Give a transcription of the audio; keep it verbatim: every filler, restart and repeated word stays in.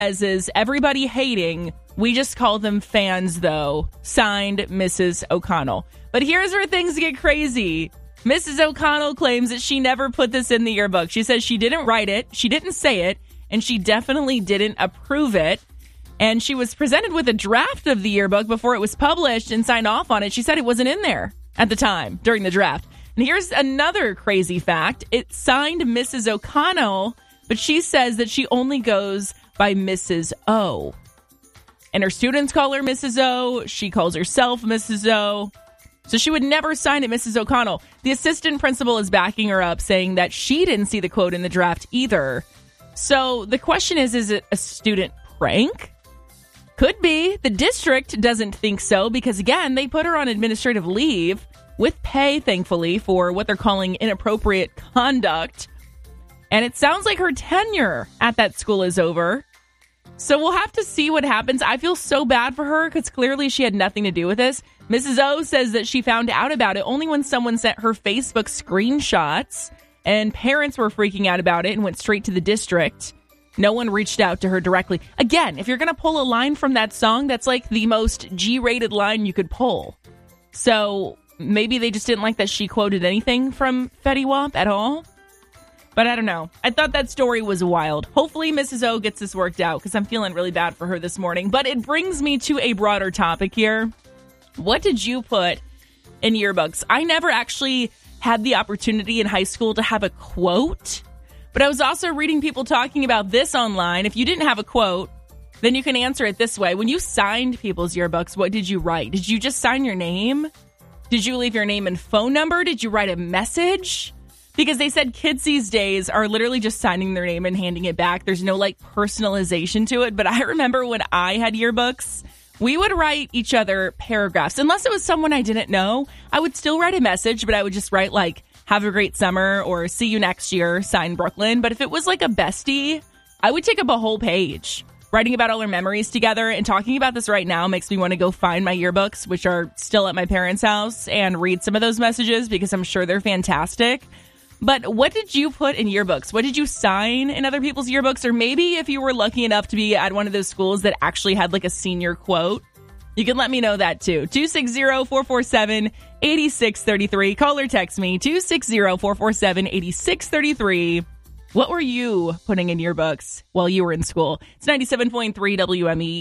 As is everybody hating, we just call them fans, though. Signed, Missus O'Connell. But here's where things get crazy. Missus O'Connell claims that she never put this in the yearbook. She says she didn't write it, she didn't say it, and she definitely didn't approve it. And she was presented with a draft of the yearbook before it was published and signed off on it. She said it wasn't in there at the time during the draft. And here's another crazy fact. It signed Missus O'Connell, but she says that she only goes by Missus O. And her students call her Missus O. She calls herself Missus O. So she would never sign it Missus O'Connell. The assistant principal is backing her up, saying that she didn't see the quote in the draft either. So the question is, is it a student prank? Could be. The district doesn't think so because, again, they put her on administrative leave with pay, thankfully, for what they're calling inappropriate conduct. And it sounds like her tenure at that school is over. So we'll have to see what happens. I feel so bad for her because clearly she had nothing to do with this. Missus O says that she found out about it only when someone sent her Facebook screenshots, and parents were freaking out about it and went straight to the district. No one reached out to her directly. Again, if you're going to pull a line from that song, that's like the most G-rated line you could pull. So maybe they just didn't like that she quoted anything from Fetty Wap at all. But I don't know. I thought that story was wild. Hopefully Missus O gets this worked out because I'm feeling really bad for her this morning. But it brings me to a broader topic here. What did you put in yearbooks? I never actually had the opportunity in high school to have a quote. But I was also reading people talking about this online. If you didn't have a quote, then you can answer it this way. When you signed people's yearbooks, what did you write? Did you just sign your name? Did you leave your name and phone number? Did you write a message? Because they said kids these days are literally just signing their name and handing it back. There's no, like, personalization to it. But I remember when I had yearbooks, we would write each other paragraphs. Unless it was someone I didn't know, I would still write a message, but I would just write, like, have a great summer or see you next year, sign Brooklyn. But if it was, like, a bestie, I would take up a whole page. Writing about all our memories together and talking about this right now makes me want to go find my yearbooks, which are still at my parents' house, and read some of those messages because I'm sure they're fantastic. But what did you put in yearbooks? What did you sign in other people's yearbooks? Or maybe if you were lucky enough to be at one of those schools that actually had like a senior quote, you can let me know that too. two six zero, four four seven, eight six three three. Call or text me, two six zero, four four seven, eight six three three. What were you putting in yearbooks while you were in school? It's ninety-seven point three W M E.